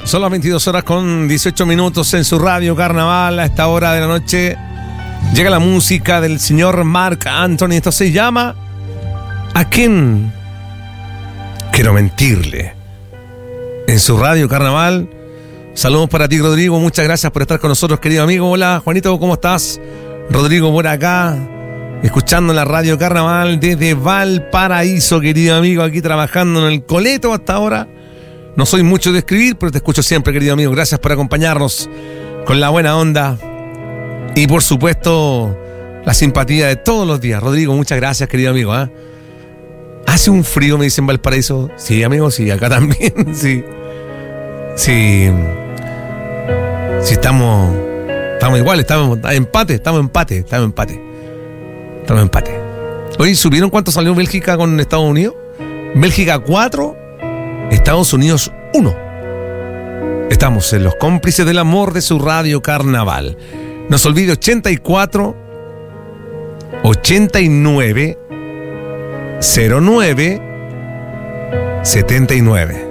Son las 22 horas con 18 minutos en su radio Carnaval. A esta hora de la noche llega la música del señor Marc Anthony. Esto se llama ¿A quién quiero mentirle? En su radio Carnaval. Saludos para ti, Rodrigo. Muchas gracias por estar con nosotros, querido amigo. Hola, Juanito, ¿cómo estás? Rodrigo por acá, escuchando la radio Carnaval desde Valparaíso, querido amigo, aquí trabajando en el Coleto hasta ahora. No soy mucho de escribir, pero te escucho siempre, querido amigo. Gracias por acompañarnos con la buena onda y, por supuesto, la simpatía de todos los días. Rodrigo, muchas gracias, querido amigo. Hace un frío, me dicen Valparaíso. Sí, amigo, sí, acá también, sí. Sí, estamos igual, estamos empate. Oye, ¿supieron cuánto salió Bélgica con Estados Unidos? Bélgica 4, Estados Unidos 1. Estamos en los cómplices del amor de su radio Carnaval. No se olvide, 84 89 09 79.